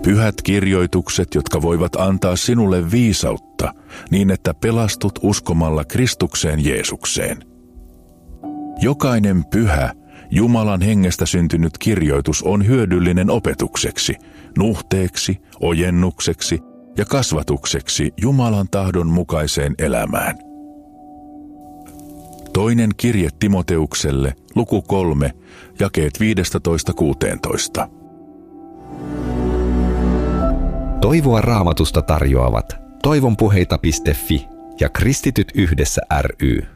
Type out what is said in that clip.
Pyhät kirjoitukset, jotka voivat antaa sinulle viisautta, niin että pelastut uskomalla Kristukseen Jeesukseen. Jokainen pyhä, Jumalan hengestä syntynyt kirjoitus on hyödyllinen opetukseksi, nuhteeksi, ojennukseksi ja kasvatukseksi Jumalan tahdon mukaiseen elämään. Toinen kirje Timoteukselle, luku 3, jakeet 15–16. Toivoa Raamatusta tarjoavat toivonpuheita.fi ja Kristityt yhdessä ry.